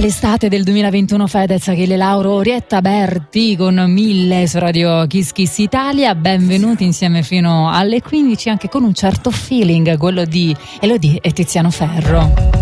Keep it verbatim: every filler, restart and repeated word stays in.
Estate del duemilaventuno, Fedez, Achille Lauro, Orietta Berti con Mille su Radio Kiss Kiss Italia. Benvenuti insieme fino alle quindici, anche con un certo feeling, quello di Elodie e Tiziano Ferro.